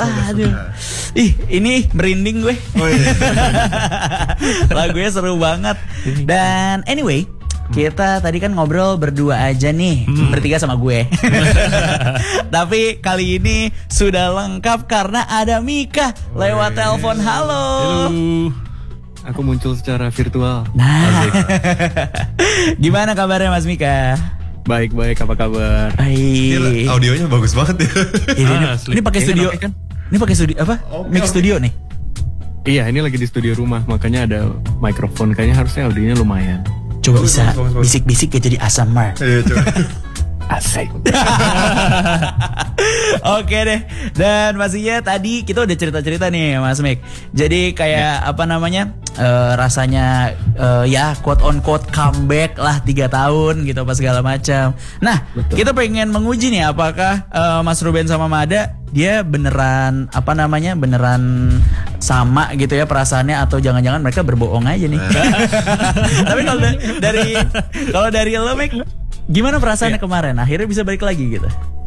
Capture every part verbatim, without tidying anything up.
Aduh. Ih, ini merinding gue. Oh iya. Lagunya seru banget. Dan anyway, kita tadi kan ngobrol berdua aja nih, hmm. bertiga sama gue. Tapi kali ini sudah lengkap karena ada Mika lewat telepon. Halo. Halo. Aku muncul secara virtual. Nah, gimana kabarnya Mas Mika? Baik-baik, apa kabar? Baik. Audionya bagus banget ya. Ini, ah, ini pakai studio, okay, kan? ini pakai studio apa? Okay, Mix okay. Studio nih. Iya, ini lagi di studio rumah, makanya ada mikrofon. Kayaknya harusnya audionya lumayan. Coba bagus, bisa bagus, bagus. Bisik-bisik ya jadi A S M R. Iya, coba. Asik. Oke deh. Dan pastinya tadi kita udah cerita-cerita nih Mas Mik. Jadi kayak ya. apa namanya uh, rasanya uh, ya quote on quote comeback lah tiga tahun gitu apa segala macam. Nah betul. Kita pengen menguji nih apakah uh, Mas Ruben sama Mada dia beneran apa namanya beneran sama gitu ya perasaannya atau jangan-jangan mereka berbohong aja nih. Tapi kalau dari kalau dari lo Mik, gimana perasaannya ya. Kemarin? Akhirnya bisa balik lagi gitu.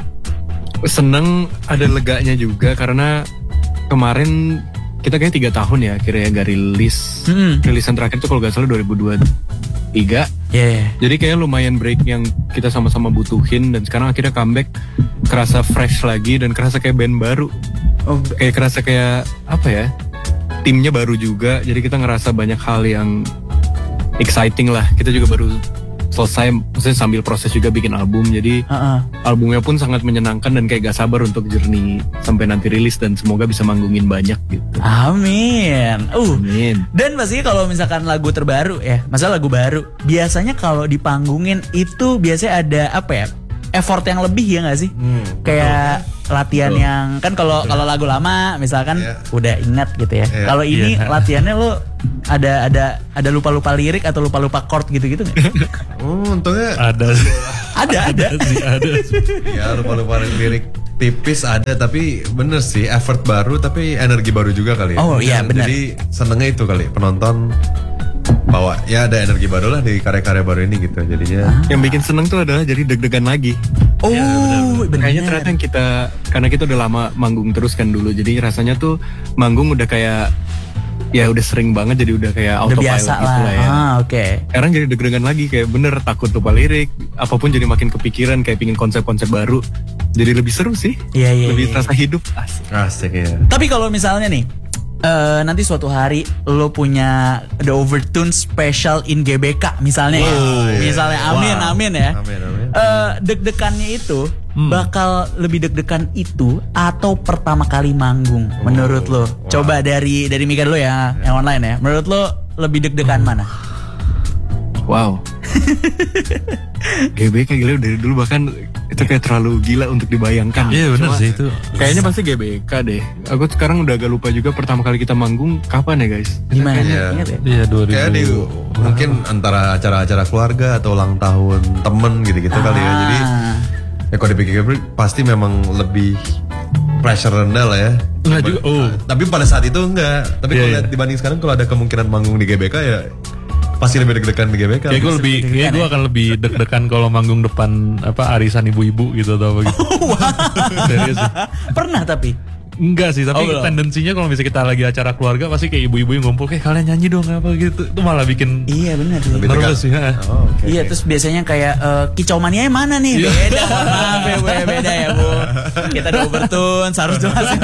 Seneng, ada leganya juga karena kemarin kita kayaknya tiga tahun ya akhirnya gak rilis. Hmm. Rilisan terakhir tuh kalau gak salah dua ribu dua puluh tiga. Yeah. Jadi kayak lumayan break yang kita sama-sama butuhin dan sekarang akhirnya comeback kerasa fresh lagi dan kerasa kayak band baru. Oh, kayak kerasa kayak apa ya? Timnya baru juga. Jadi kita ngerasa banyak hal yang exciting lah. Kita juga baru selesai, maksudnya sambil proses juga bikin album, jadi uh-uh. albumnya pun sangat menyenangkan dan kayak gak sabar untuk journey sampai nanti rilis dan semoga bisa manggungin banyak gitu. Amin. Uh. Amin. Dan pastinya kalau misalkan lagu terbaru ya, masalah lagu baru, biasanya kalau dipanggungin itu biasanya ada apa ya? Effort yang lebih ya nggak sih? Hmm, kayak betul. Latihan betul. Yang kan kalau kalau lagu lama misalkan yeah. udah ingat gitu ya. Yeah. Kalau ini yeah. latihannya lo ada ada ada lupa-lupa lirik atau lupa-lupa chord gitu-gitu nggak? Oh, untungnya ada. ada ada. sih, ada. Ya lupa-lupa lirik tipis ada, tapi bener sih effort baru tapi energi baru juga kali ya. Oh iya benar. Jadi senengnya itu kali penonton bawa ya ada energi baru lah di karya-karya baru ini gitu jadinya. Ah. Yang bikin seneng tuh adalah jadi deg-degan lagi. Oh, ya, bener. Kayaknya ternyata yang kita karena kita udah lama manggung terus kan dulu, jadi rasanya tuh manggung udah kayak ya udah sering banget jadi udah kayak autopilot gitu lah ya. Ah, oke. Okay. Sekarang jadi deg-degan lagi kayak bener takut lupa lirik, apapun jadi makin kepikiran kayak pingin konsep-konsep baru. Jadi lebih seru sih. Iya iya. Lebih iya. terasa hidup. Asik. Asik ya. Tapi kalau misalnya nih Uh, nanti suatu hari lo punya The Overtune Special in G B K misalnya wow, ya, misalnya yeah. amin wow. amin ya. Amin, amin. Uh, deg-degannya itu hmm. bakal lebih deg-degan itu atau pertama kali manggung oh, menurut lo? Wow. Coba dari dari Mika dulu ya, yeah. yang online ya. Menurut lo lebih deg-degan hmm. mana? Wow. G B K gila dari dulu bahkan itu kayak terlalu gila untuk dibayangkan. Iya benar sih itu. Kayaknya pasti G B K deh. Aku sekarang udah agak lupa juga pertama kali kita manggung kapan ya guys? Gimana? Iya. Ingat ya? Iya dua ribu. Kayak di mungkin antara acara-acara keluarga atau ulang tahun temen gitu-gitu ah. kali ya. Jadi ya kalau dipikir-pikir pasti memang lebih pressure rendah lah ya. Enggak juga. Oh. Tapi pada saat itu enggak. Tapi yeah, kalau lihat yeah. dibanding sekarang kalau ada kemungkinan manggung di G B K ya pasti lebih deg-degan di G B K. Kayak gue lebih, kayak gue akan lebih deg-degan kalau manggung depan apa arisan ibu-ibu gitu atau apa gitu. Oh, wow. Serius sih. Pernah tapi? Enggak sih, tapi oh, tendensinya kalau misalnya kita lagi acara keluarga pasti kayak ibu-ibu yang ngumpul kayak kalian nyanyi dong apa gitu. Itu malah bikin iya benar sih. Nervous sih. Oh, okay, iya okay. Terus biasanya kayak uh, kicau mania mana nih? Beda, maaf ya bu, beda ya bu. Kita The Overtune harus jelasin.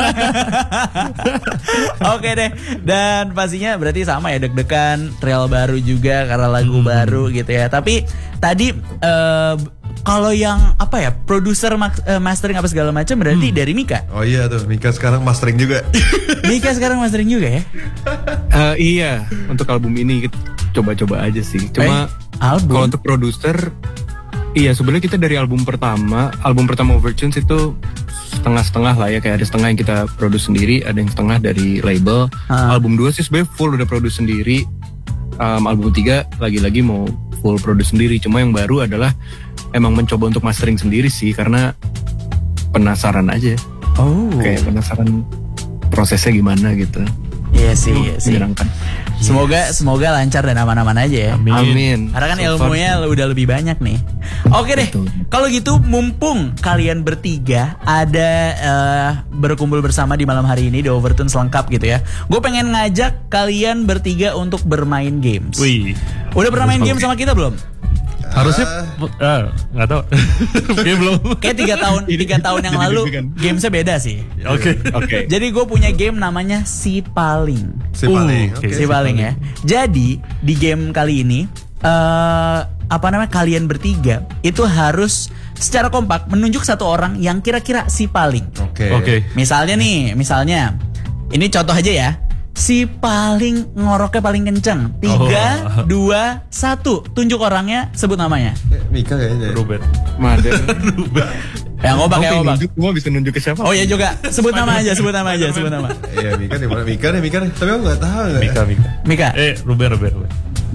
Oke deh. Dan pastinya berarti sama ya deg-degan, trail baru juga karena lagu hmm. baru gitu ya. Tapi tadi uh, kalau yang apa ya produser uh, mastering apa segala macam berarti hmm. dari Mika. Oh iya tuh Mika sekarang mastering juga. Mika sekarang mastering juga ya? Uh, iya untuk album ini kita coba-coba aja sih. Cuma eh, album. Kalau untuk produser, iya sebenarnya kita dari album pertama, album pertama Overtunes itu setengah-setengah lah ya, kayak ada setengah yang kita produce sendiri, ada yang setengah dari label. Uh. Album dua sih sebenarnya full udah produce sendiri. Um, album tiga lagi-lagi mau full produce sendiri. Cuma yang baru adalah emang mencoba untuk mastering sendiri sih karena penasaran aja. Oh. Kayak penasaran prosesnya gimana gitu. Iya sih, iya sih. Menyenangkan. Semoga semoga lancar dan aman-aman aja ya. Amin. Amin. Karena kan So far- ilmunya udah lebih banyak nih. Oke deh, Betul. kalau gitu mumpung kalian bertiga ada eh, berkumpul bersama di malam hari ini di Overtune selengkap gitu ya. Gue pengen ngajak kalian bertiga untuk bermain games. Wih. Udah pernah main game sama kita belum? Harusnya ah, nggak tahu. Oke belum. Kayak tiga tahun tiga tahun yang Jadi lalu deg-degan. gamesnya beda sih. Oke. Oke. Jadi gue punya game namanya Si Paling. Si paling. Uh, Oke. Si Paling ya. Jadi di game kali ini eh apa namanya kalian bertiga itu harus secara kompak menunjuk satu orang yang kira-kira si paling. Oke. Oke. Misalnya nih, misalnya ini contoh aja ya. Si paling ngoroknya paling kenceng. Tiga, Oh. dua, satu. Tunjuk orangnya, sebut namanya. Eh, Mika kayaknya. Ruben. Mada. Yang ngobak, yang ngobak. Nunjuk, gua bisa nunjuk ke siapa? Oh ya juga, sebut nama aja, sebut nama aja, sebut nama. Iya Mika di mana? Mika nih Mika nih. Tapi aku nggak tahu nggak. Mika Mika. Mika, Eh Ruben Ruben Ruben.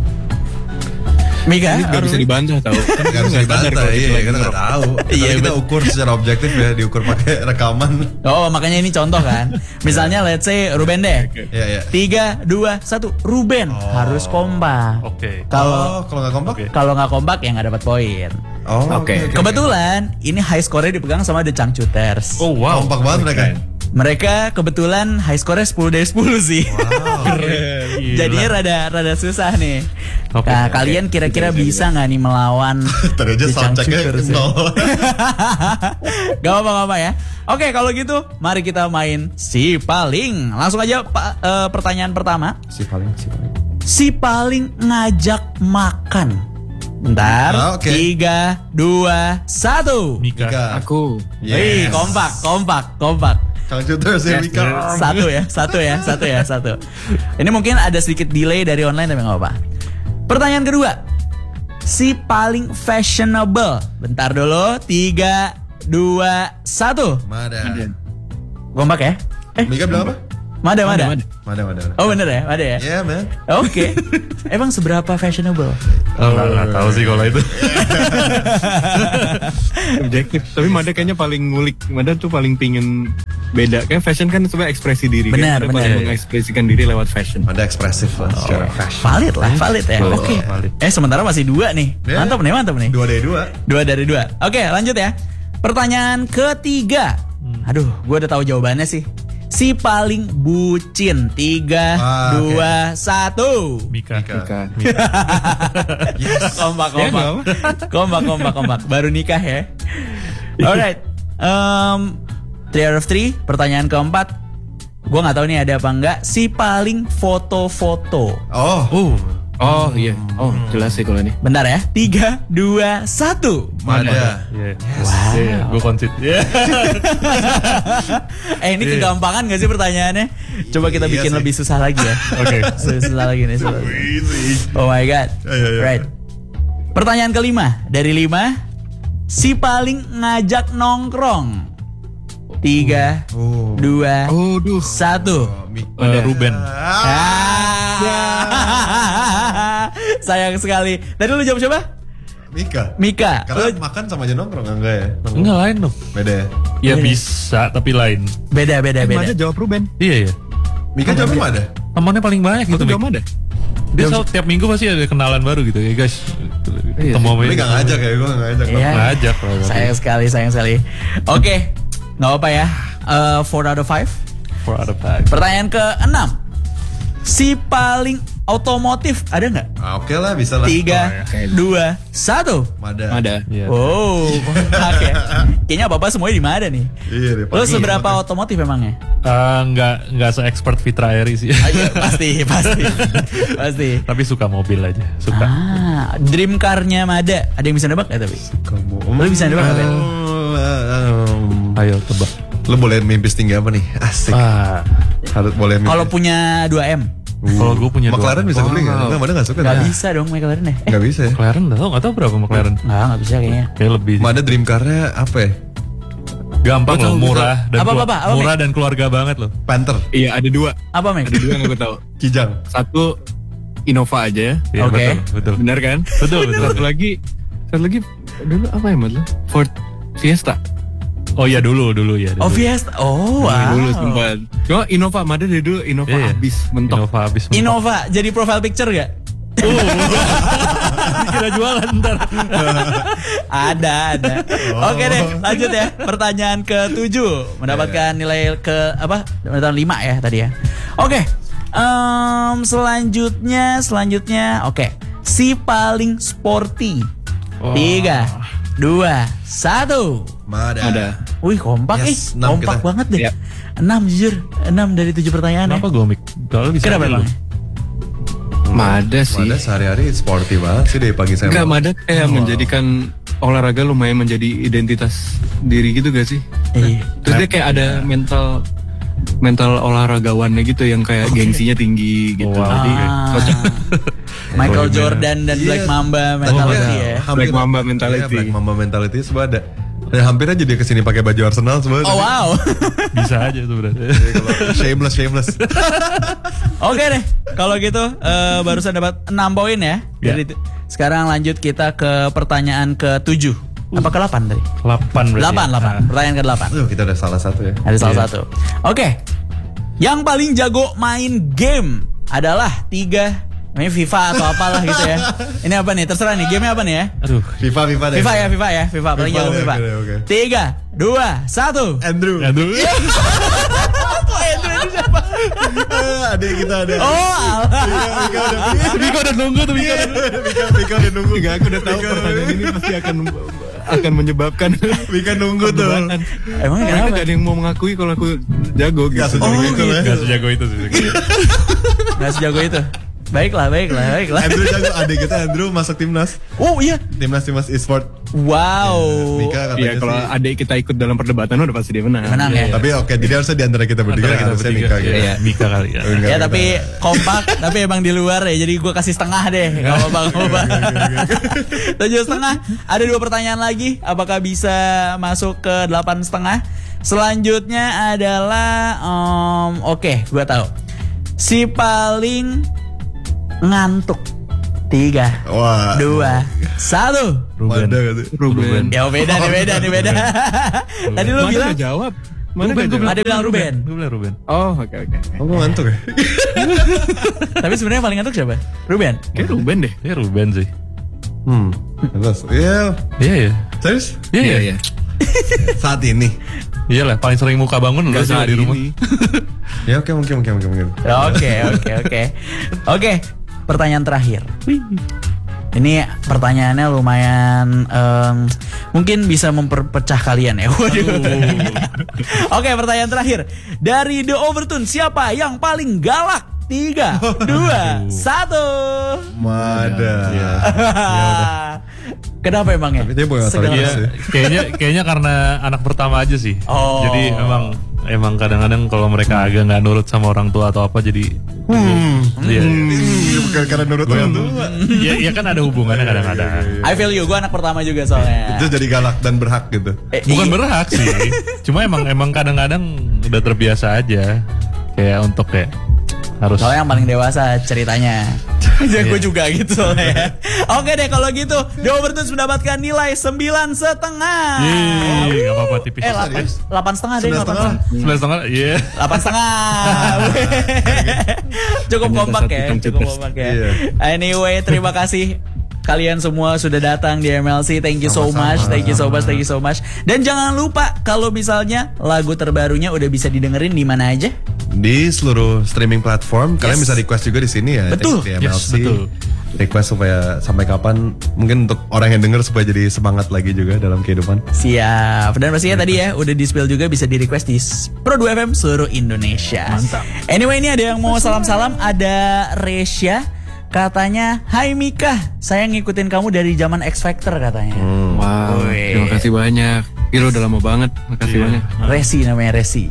Mika. Ini gak bisa dibantah tau. Nggak bisa dibantah. Iya kita nggak tahu. Iya, Tapi kita bet- ukur secara objektif ya, diukur pakai rekaman. Oh makanya ini contoh kan. Misalnya let's say Ruben deh. Iya iya. Tiga, dua, satu. Ruben harus kompak. Oke. Kalau Oh, kalau nggak kompak? Oke. kalau nggak kompak ya nggak dapat poin. Oh, Oke. Kebetulan ini high score-nya dipegang sama The Changcuters. Oh wow. Kompak banget mereka. Mereka kebetulan high score-nya sepuluh dari sepuluh sih. Gila. Jadinya rada rada susah nih. Oke, Nah, oke. kalian kira-kira bisa nggak nih melawan Tadi aja The soundchecknya Changcuters ya? nol. Gak apa-apa ya. Oke kalau gitu mari kita main Si Paling. Langsung aja Pak, eh, pertanyaan pertama. Si paling si paling. Si Paling ngajak makan. Bentar. Ah, oke. Tiga, dua, satu. Mika. Mika. Aku. Wih, kompak, kompak, kompak. Changcuters ya Mika. Satu ya, satu ya, satu ya, satu. Ini mungkin ada sedikit delay dari online tapi nggak apa. Pertanyaan kedua. Si paling fashionable. Bentar dulu. Tiga, dua, satu. Mada. Kompak ya? Eh, Mika bilang apa? Mada, Mada. Mada. Mada Mada. Oh bener ya, Mada ya? Yeah man. Oke. Emang seberapa fashionable? Oh, nggak nggak tahu sih kalau itu. Objektif. Tapi Mada kayaknya paling ngulik. Mada tuh paling pingin beda. Kayak fashion kan sebenarnya ekspresi diri. Benar, kan? Mada benar. paling mengekspresikan diri lewat fashion. Mada ekspresif lah secara fashion. Valid lah, valid ya. Valid, Oke. valid. Eh sementara masih dua nih. Ya. Mantap nih, mantap nih. Dua dari dua. Dua dari dua. Oke, lanjut ya. Pertanyaan ketiga. Aduh, gue udah tahu jawabannya sih. Si paling bucin. Tiga, Ah, dua, satu. Mika. Kan. Kompak, Ya, kompak. Kompak, kompak, kompak. Baru nikah ya. Alright. Um, three out of three. Pertanyaan keempat. Gue nggak tahu nih ada apa enggak. Si paling foto-foto. Oh. Oh. Oh iya. Oh jelas sih kalau ini. Bentar ya. Tiga, dua, satu. Mada. Iya. Wow. Gue konsit. Iya. Eh ini kegampangan gak sih pertanyaannya? Coba kita Iya bikin sih. lebih susah lagi ya. Oke. Susah lagi nih. Susah. Oh my god. Iya, iya. Right. Pertanyaan kelima dari lima. Si paling ngajak nongkrong. Tiga, Oh. dua, Oh duh. satu. Eh, Ruben. Ah. Sayang sekali. Tadi lu jawab siapa? Mika. Mika. Karena Lu- makan sama aja nongkrong enggak ya? Nongkrong. Enggak lain dong. Beda ya. Ya Beda. bisa tapi lain. Beda, beda, Mada beda. jawab Ruben. Iya ya. Mika jawabnya Mada. Temannya paling banyak Aku gitu. jawab Mik. Mada. Dia selalu tiap minggu pasti ada kenalan baru gitu ya guys. Iya Ketemu sama Tapi ini. gak ngajak ya, gue gak ngajak. Iya. Ngajak. Sayang sekali, sayang sekali. Oke, nggak apa ya. Eh, four out of five. For other five. Pertanyaan ke enam. Si paling otomotif ada nggak? Ah, Oke lah, bisa lah. Tiga, Oke. dua, satu. Mada. Mada. Iya. Oh, oke. Kayaknya bapak semuanya di mana nih? Iya deh. Lo seberapa otomotif emangnya? Eh, nggak nggak se-expert Fitra Eri sih. Ah, iya, pasti, pasti, pasti. Tapi suka mobil aja. Suka. Ah, dream car-nya Mada. Ada yang bisa nebak nggak tapi? Kamu. Lo bisa nebak nggak, Ben? Um, Ayo tebak. Lo boleh mimpi setinggi apa nih? Asik. Ah, Harus boleh mimpi. Kalau punya dua M, kalau gue punya dua. McLaren bisa Wow. beli nggak? Enggak, mana nggak suka. nggak dah. bisa dong McLaren ya? Nggak bisa ya. McLaren nggak tahu nggak tahu berapa McLaren. Nggak, nggak bisa kayaknya. Kayak lebih. Mana dream car-nya apa ya? Gampang Gua loh, tahu, murah dan Apa, kelu- apa, apa, murah dan keluarga banget loh. Panther. Iya ada dua. Apa Mac? Ada dua yang aku tahu. Kijang. Satu Innova aja ya. Iya, Oke. betul, betul. Benar kan? Betul, betul. Satu lagi, satu lagi dulu apa ya Mat? Ford Fiesta. Oh iya dulu dulu ya. Oh Dulu. Fiesta. Oh wow. Dulu sempat. Cuma Innova, Mada dari dulu Innova Iya, iya. habis mentok. Innova habis mentok. Innova jadi profile picture gak? Kira jualan ntar. Ada, ada. Oke deh, lanjut ya. Pertanyaan ketujuh mendapatkan nilai ke apa? Mendapatkan lima ya tadi ya. Oke. Em, selanjutnya, selanjutnya, oke. Si paling sporty. Tiga, dua, satu. Mada. Ada. Wih kompak Yes, ih, enam kompak kita. banget deh. Ya. Enam jujur, enam dari tujuh pertanyaan Kenapa ya. gue mik? Kalau bisa Kenapa dulu. emang? Mada sih. Mada sehari-hari sporty banget sih dari pagi saya. Enggak, Mada kayak menjadikan olahraga lumayan menjadi identitas diri gitu gak sih? Iya. Terus dia kayak ada mental mental olahragawannya gitu yang kayak gengsinya tinggi gitu. Wow. Jadi Ah. cocok. Michael Jordan dan Iya. Black Mamba Oh, mentality iya. ya. Hampir- Black Mamba mentality. Iya, Black Mamba mentality semua ada. Ya, hampir aja dia kesini pakai baju Arsenal semua. Oh wow. Bisa aja tuh berarti. Shameless, shameless. Oke deh, kalau gitu eh, barusan dapat enam poin ya. Ya. Jadi sekarang lanjut kita ke pertanyaan ke tujuh. Apa ke delapan tadi? delapan berarti. Delapan, ya? delapan. Nah. Pertanyaan ke delapan. Aduh, kita udah salah satu ya. Ada salah Iya. satu. Oke. Yang paling jago main game adalah tiga. Ini FIFA atau apalah gitu ya. Ini apa nih? Terserah nih. Gamenya apa nih ya? Aduh. FIFA, FIFA deh. FIFA ya, FIFA ya, FIFA. Paling FIFA, jago oke, FIFA. oke, oke. Tiga, dua, satu. Andrew. Aduh. Kok Andrew ini siapa? Adik kita ada. Oh, alah. Mika udah Mika udah nunggu tuh Mika. Mika, Mika udah nunggu. Enggak, aku udah tahu pertanyaan ini pasti akan akan menyebabkan Mika nunggu tuh. perdebatan. Emang Karena kenapa? gak ada yang mau mengakui kalau aku jago gitu. Gak sejago itu lah. Gak sejago itu sih. Nggak sejago itu. Baiklah, baiklah, baiklah. Andrew jago, adik kita Andrew masuk timnas. Oh iya. Timnas timnas e-sport. Wow. Mika katanya Iya, kalau sih. adik kita ikut dalam perdebatan udah pasti dia menang. Menang ya. Tapi oke, jadi harusnya di antara kita bertiga Antara kita harusnya bertiga. Mika gitu. Iya, Mika kali ya. Enggak, Ya enggak. tapi kompak, tapi emang di luar ya. Jadi gue kasih setengah deh. Gak apa-apa, gak apa-apa. Tujuh setengah. Ada dua pertanyaan lagi. Apakah bisa masuk ke delapan setengah? Selanjutnya adalah, em, oke, gue tahu. Si paling ngantuk. Tiga, Wah. dua, satu. Ruben. Mada gitu. Ruben. Ya beda nih, beda nih, beda. Tadi lu Mana bilang gak jawab? Mana Ruben, gak gue jawab? ada bilang Ruben. Gue bilang Ruben. Oh, oke oke. oke. Oh, gue ngantuk ya? Tapi sebenarnya paling ngantuk siapa? Ruben. Kayak Ruben deh. Ya Ruben sih. Hmm. Terus, iya. Iya ya. Serius? Iya Iya ya. iya. Saat ini. Iya lah, paling sering muka bangun lu Gak sih saat di rumah. ini. Ya oke, mungkin, mungkin, mungkin, mungkin. Oke, oke, oke. Oke, pertanyaan terakhir. Ini pertanyaannya lumayan em, mungkin bisa memperpecah kalian ya. Waduh. Oke, pertanyaan terakhir. Dari The Overtune, siapa yang paling galak? Tiga, dua, satu. Mada. Kenapa emangnya? Tapi dia bukan Segala- otoritas Iya, sih. kayaknya kayaknya karena anak pertama aja sih. Oh. Jadi emang emang kadang-kadang kalau mereka agak nggak nurut sama orang tua atau apa jadi Hmm. Iya. Hmm, bukan karena nurut orang tua. Ya, ya kan ada hubungannya kadang-kadang. I feel you, gue anak pertama juga soalnya. Itu jadi galak dan berhak gitu. Eh, Bukan iya. berhak sih. Cuma emang emang kadang-kadang udah terbiasa aja. Kayak untuk kayak harus Soalnya yang paling dewasa ceritanya. Ya gue juga gitu soalnya. Oke deh kalau gitu, The Overtones mendapatkan nilai sembilan setengah. Yeay, gak apa-apa tipis. Eh delapan delapan setengah deh, Sembilan delapan setengah. setengah. Sembilan setengah, iya. Delapan setengah. Cukup Ternyata kompak satu ya, komputer. cukup kompak ya. Iya. Anyway, terima kasih. Kalian semua sudah datang di M L C. Thank you so Sama-sama. much. Thank you so much. Thank you so much. Dan jangan lupa kalau misalnya lagu terbarunya udah bisa didengerin di mana aja? Di seluruh streaming platform, kalian Yes. bisa request juga di sini ya. Betul. Di M L C. Yes, betul. Request supaya sampai kapan, mungkin untuk orang yang denger supaya jadi semangat lagi juga dalam kehidupan. Siap. Dan pastinya tadi ya udah di-spill juga bisa di request di Pro dua F M seluruh Indonesia. Mantap. Anyway ini ada yang mau salam-salam. Ada Resya. Katanya, hai Mika, saya ngikutin kamu dari zaman X Factor katanya. Wow, Wih. terima kasih banyak. Iro udah lama banget, makasih banyak. Resi namanya Resi.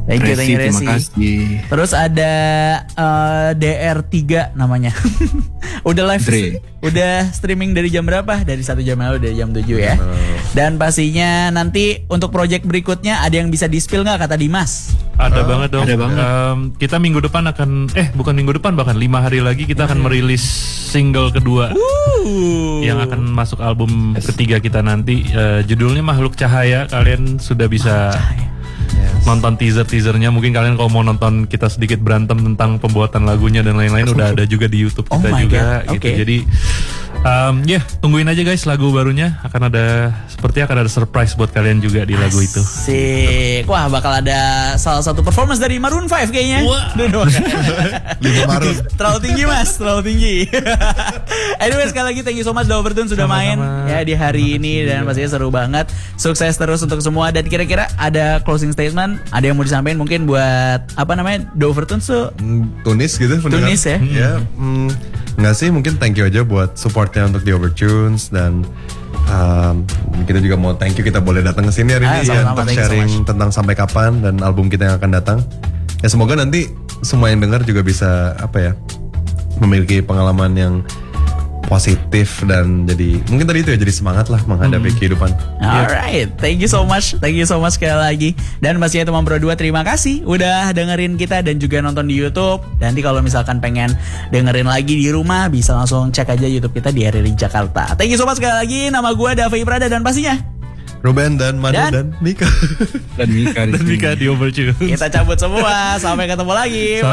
Thank you, thank you Resi, Resi. terima kasih. Terus ada eh, D R tiga namanya. Udah live, Dre. udah streaming dari jam berapa? Dari satu jam lalu, dari jam tujuh ya. Dan pastinya nanti untuk project berikutnya ada yang bisa di-spill nggak kata Dimas? Ada banget dong. Ada banget. Em, kita minggu depan akan, eh bukan minggu depan, bahkan lima hari lagi kita akan merilis single kedua. Uh. Yang akan masuk album ketiga kita nanti. Eh, judulnya Makhluk Cahaya. Kalian sudah bisa nonton teaser-teasernya. Mungkin kalian kalau mau nonton kita sedikit berantem tentang pembuatan lagunya dan lain-lain udah ada juga di YouTube Oh kita my juga God, gitu. oke. Jadi um, ya yeah, tungguin aja guys lagu barunya, akan ada seperti akan ada surprise buat kalian juga di lagu itu. Asik. Wah, bakal ada salah satu performance dari Maroon five kayaknya. Wah. Duh, duh. Lima Maret. Terlalu tinggi mas, terlalu tinggi. Anyway, sekali lagi thank you so much The Overtune sudah main Sama-sama. ya di hari ini dan pastinya seru banget. Sukses terus untuk semua. Dan kira-kira ada closing statement, ada yang mau disampaikan mungkin buat apa namanya The Overtune tuh? Mm, Tunis gitu pendengar. Tunis ya? Ya, mm, nggak sih, mungkin thank you aja buat supportnya untuk The Overtunes. Dan um, kita juga mau thank you kita boleh datang ke sini hari Ah, ini ya, sama-sama, untuk thank you so sharing much. tentang Sampai Kapan dan album kita yang akan datang. Ya semoga nanti semua yang dengar juga bisa apa ya, memiliki pengalaman yang positif dan jadi mungkin tadi itu ya, jadi semangat lah menghadapi kehidupan. Alright, thank you so much, thank you so much sekali lagi. Dan pastinya teman berdua terima kasih udah dengerin kita dan juga nonton di YouTube. Nanti kalau misalkan pengen dengerin lagi di rumah bisa langsung cek aja YouTube kita di R R I Jakarta. Thank you so much sekali lagi. Nama gue Davi Prada dan pastinya Ruben dan Manu Dan- dan, Mika. Dan Mika di Dan sini. Mika di Overtune. kita cabut semua. Sampai ketemu lagi.